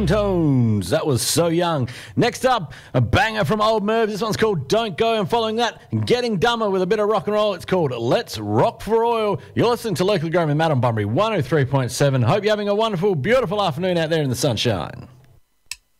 Tones. That was So Young. Next up, a banger from Old Merv. This one's called Don't Go. And following that, Getting Dumber with a bit of rock and roll. It's called Let's Rock for Oil. You're listening to Locally Grown with Matt on Bunbury 103.7. Hope you're having a wonderful, beautiful afternoon out there in the sunshine.